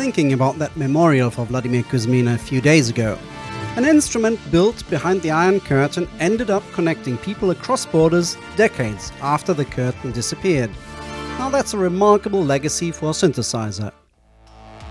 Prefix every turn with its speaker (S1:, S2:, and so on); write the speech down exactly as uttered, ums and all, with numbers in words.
S1: thinking about that memorial for Vladimir Kuzmina a few days ago. An instrument built behind the Iron Curtain ended up connecting people across borders decades after the curtain disappeared. Now that's a remarkable legacy for a synthesizer.